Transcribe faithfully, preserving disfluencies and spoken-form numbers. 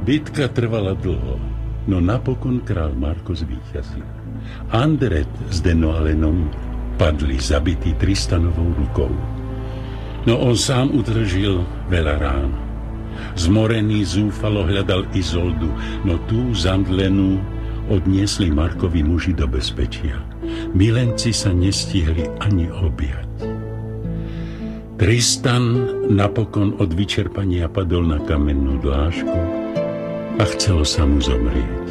Bitka trvala dlho, no napokon král Marko zvíťazil. Andret s Denoalenom padli zabití Tristanovou rukou. No on sám utržil veľa rán. Zmorený zúfalo hľadal Izoldu, no tú Zandlenu odniesli Markovi muži do bezpečia. Milenci sa nestihli ani objať. Tristan napokon od vyčerpania padol na kamennú dlášku a chcelo sa mu zomrieť.